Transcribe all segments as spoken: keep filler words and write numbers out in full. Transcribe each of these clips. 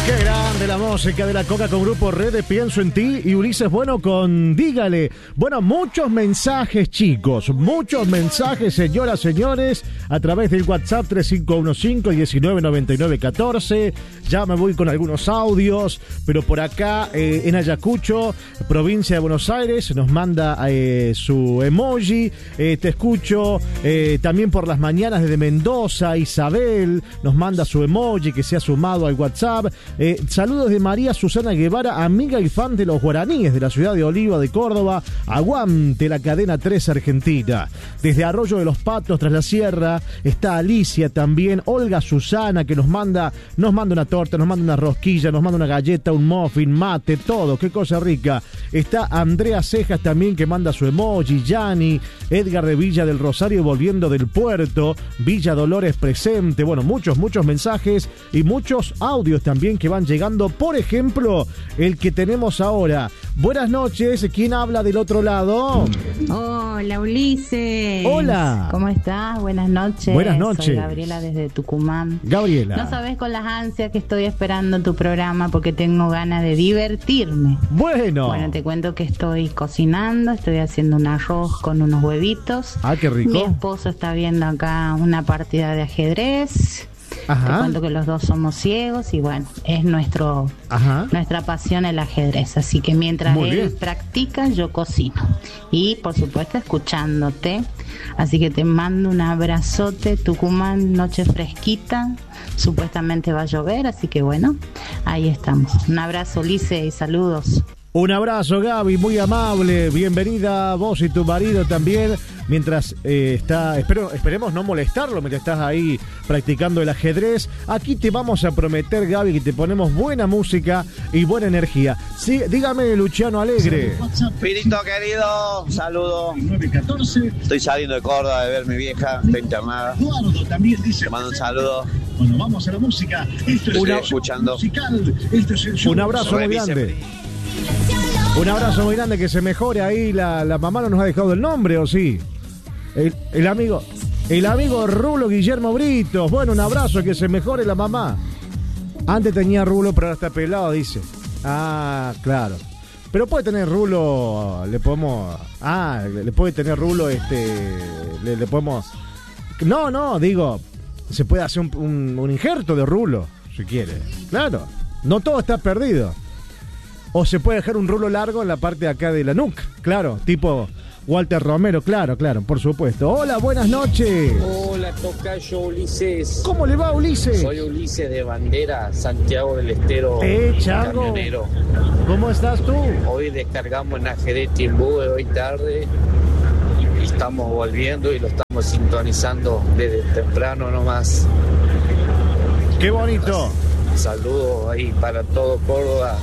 Qué grande la música de la Coca con Grupo Red, Pienso en Ti, y Ulises Bueno con Dígale. Bueno, muchos mensajes, chicos, muchos mensajes, señoras, señores, a través del WhatsApp tres cinco uno cinco, uno nueve nueve nueve uno cuatro. Ya me voy con algunos audios, pero por acá eh, en Ayacucho, provincia de Buenos Aires, nos manda eh, su emoji. Eh, te escucho eh, también por las mañanas desde Mendoza. Isabel nos manda su emoji que se ha sumado al WhatsApp. Eh, saludos de María Susana Guevara, amiga y fan de los guaraníes de la ciudad de Oliva de Córdoba. Aguante la cadena tres Argentina. Desde Arroyo de los Patos, tras la sierra, está Alicia también. Olga Susana, que nos manda, nos manda una torta, nos manda una rosquilla, nos manda una galleta, un muffin, mate, todo. Qué cosa rica. Está Andrea Cejas también, que manda su emoji. Yani, Edgar de Villa del Rosario, volviendo del puerto. Villa Dolores presente. Bueno, muchos, muchos mensajes y muchos audios también que van llegando. Por ejemplo, el que tenemos ahora. Buenas noches, ¿quién habla del otro lado? Hola, Ulises. Hola. ¿Cómo estás? Buenas noches. Buenas noches. Soy Gabriela desde Tucumán. Gabriela. No sabes con las ansias que estoy esperando tu programa porque tengo ganas de divertirme. Bueno. Bueno, te cuento que estoy cocinando, estoy haciendo un arroz con unos huevitos. Ah, qué rico. Mi esposo está viendo acá una partida de ajedrez. Ajá. Te cuento que los dos somos ciegos y bueno, es nuestro Ajá. nuestra pasión el ajedrez. Así que mientras Muy él bien. practica, yo cocino. Y por supuesto escuchándote. Así que te mando un abrazote. Tucumán, noche fresquita. Supuestamente va a llover, así que bueno, ahí estamos. Un abrazo, Ulises, y saludos. Un abrazo, Gaby, muy amable. Bienvenida vos y tu marido también. Mientras eh, está, espero, esperemos no molestarlo mientras estás ahí practicando el ajedrez. Aquí te vamos a prometer, Gaby, que te ponemos buena música y buena energía. Sí, dígame, Luciano Alegre. Pirito querido, un saludo. Estoy saliendo de Córdoba de ver mi vieja, está internada. Te mando un saludo. Bueno, vamos a la música. Esto es Estoy escuchando. Musical. Esto es el show. Un abrazo muy grande. Un abrazo muy grande, que se mejore ahí. La, la mamá no nos ha dejado el nombre, ¿o sí? El, el amigo el amigo Rulo Guillermo Britos. Bueno, un abrazo, que se mejore la mamá. Antes tenía rulo, pero ahora está pelado, dice. Ah, claro. Pero puede tener rulo, le podemos... Ah, le puede tener rulo, este... Le, le podemos... No, no, digo... Se puede hacer un, un, un injerto de rulo, si quiere. Claro, no todo está perdido. O se puede dejar un rulo largo en la parte de acá de la nuca. Claro, tipo Walter Romero, claro, claro, por supuesto. Hola, buenas noches. Hola, tocayo Ulises. ¿Cómo le va, Ulises? Soy Ulises de Bandera, Santiago del Estero, eh, Chango. camionero. ¿Cómo estás tú? Hoy descargamos en Ajedrez Timbúe hoy tarde y estamos volviendo y lo estamos sintonizando desde temprano nomás. Qué bonito. Saludos ahí para todo Córdoba.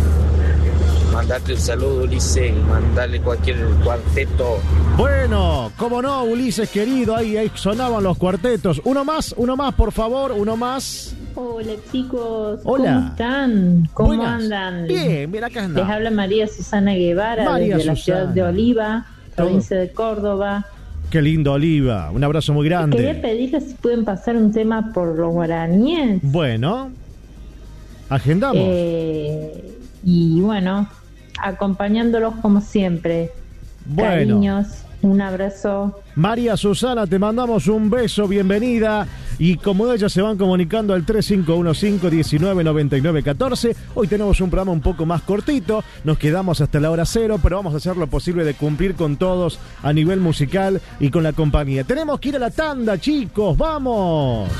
Mandate un saludo, Ulises, y mandale cualquier cuarteto. Bueno, cómo no, Ulises querido, ahí, ahí sonaban los cuartetos. Uno más, uno más, por favor, uno más. Hola, chicos. Hola. ¿Cómo están? ¿Cómo Buenas. andan? Bien, mira acá anda. Les habla María Susana Guevara María desde la Susana. ciudad de Oliva, Todo. provincia de Córdoba. Qué lindo, Oliva. Un abrazo muy grande. Quería pedirles si pueden pasar un tema por los guaraníes. Bueno, agendamos. Eh, y bueno, acompañándolos como siempre. Bueno. Cariños, un abrazo. María Susana, te mandamos un beso, bienvenida. Y como ellas se van comunicando al tres cinco uno cinco, uno nueve nueve nueve uno cuatro, hoy tenemos un programa un poco más cortito, nos quedamos hasta la hora cero, pero vamos a hacer lo posible de cumplir con todos a nivel musical y con la compañía. Tenemos que ir a la tanda, chicos, ¡vamos!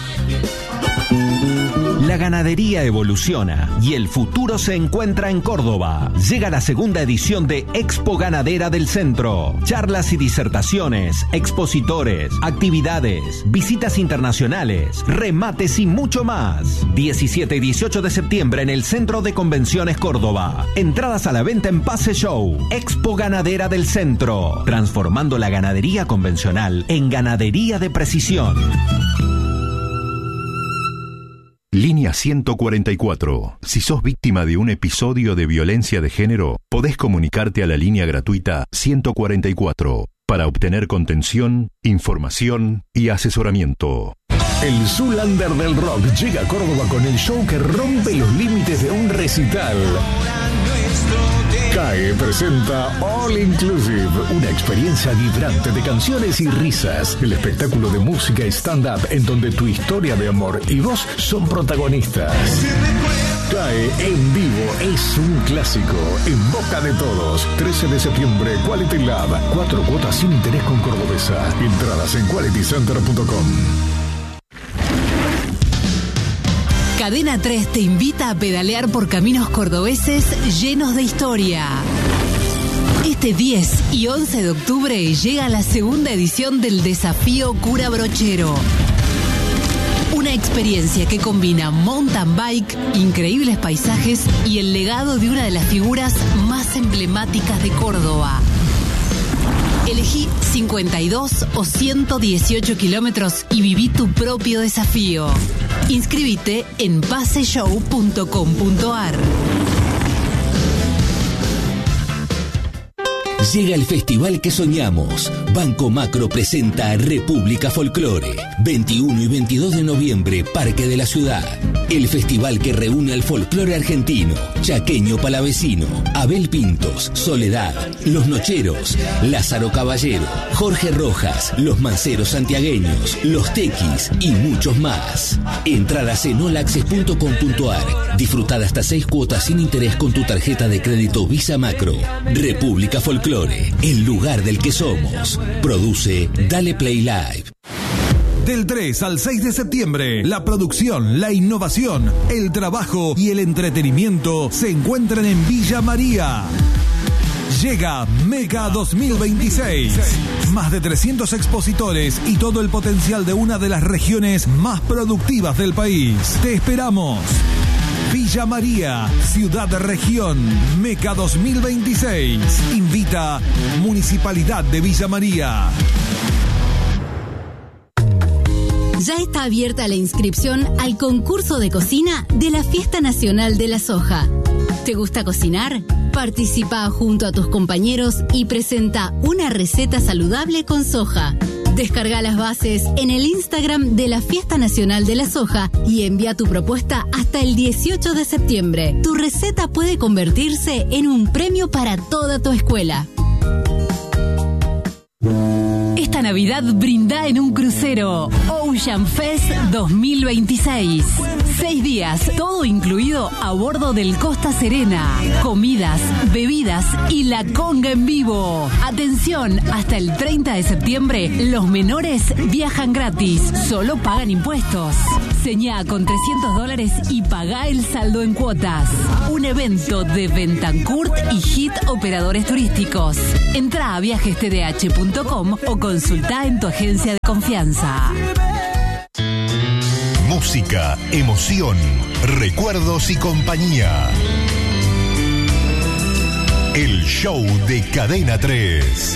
La ganadería evoluciona y el futuro se encuentra en Córdoba. Llega la segunda edición de Expo Ganadera del Centro. Charlas y disertaciones, expositores, actividades, visitas internacionales, remates y mucho más. diecisiete y dieciocho de septiembre en el Centro de Convenciones Córdoba. Entradas a la venta en Pase Show. Expo Ganadera del Centro. Transformando la ganadería convencional en ganadería de precisión. Línea ciento cuarenta y cuatro. Si sos víctima de un episodio de violencia de género, podés comunicarte a la línea gratuita ciento cuarenta y cuatro para obtener contención, información y asesoramiento. El Zoolander del rock llega a Córdoba con el show que rompe los límites de un recital. C A E presenta All Inclusive, una experiencia vibrante de canciones y risas. El espectáculo de música y stand-up en donde tu historia de amor y vos son protagonistas. C A E en vivo es un clásico, en boca de todos. trece de septiembre, Quality Lab. Cuatro cuotas sin interés con Cordobesa. Entradas en quality center punto com. Cadena tres te invita a pedalear por caminos cordobeses llenos de historia. Este diez y once de octubre llega la segunda edición del Desafío Cura Brochero. Una experiencia que combina mountain bike, increíbles paisajes y el legado de una de las figuras más emblemáticas de Córdoba. Elegí cincuenta y dos o ciento dieciocho kilómetros y viví tu propio desafío. Inscríbete en paseshow punto com punto ar. Llega el festival que soñamos. Banco Macro presenta República Folclore. veintiuno y veintidós de noviembre, Parque de la Ciudad. El festival que reúne al folclore argentino, chaqueño palavecino, Abel Pintos, Soledad, Los Nocheros, Lázaro Caballero, Jorge Rojas, Los Manceros Santiagueños, Los Tequis y muchos más. Entradas en all access punto com punto ar. Disfrutar hasta seis cuotas sin interés con tu tarjeta de crédito Visa Macro. República Folclore, el lugar del que somos. Produce Dale Play Live. Del tres al seis de septiembre, la producción, la innovación, el trabajo y el entretenimiento se encuentran en Villa María. Llega Mega dos mil veintiséis. Más de trescientos expositores y todo el potencial de una de las regiones más productivas del país. Te esperamos. Villa María, Ciudad Región, Meca dos mil veintiséis. Invita Municipalidad de Villa María. Ya está abierta la inscripción al concurso de cocina de la Fiesta Nacional de la Soja. ¿Te gusta cocinar? Participa junto a tus compañeros y presenta una receta saludable con soja. Descarga las bases en el Instagram de la Fiesta Nacional de la Soja y envía tu propuesta hasta el dieciocho de septiembre. Tu receta puede convertirse en un premio para toda tu escuela. Esta Navidad brinda en un crucero. Ocean Fest dos mil veintiséis. Seis días, todo incluido a bordo del Costa Serena. Comidas, bebidas y la conga en vivo. Atención, hasta el treinta de septiembre, los menores viajan gratis. Solo pagan impuestos. Señá con trescientos dólares y pagá el saldo en cuotas. Un evento de Bentancourt y Hit Operadores Turísticos. Entrá a viajes t d h punto com o consultá en tu agencia de confianza. Música, emoción, recuerdos y compañía. El show de Cadena tres.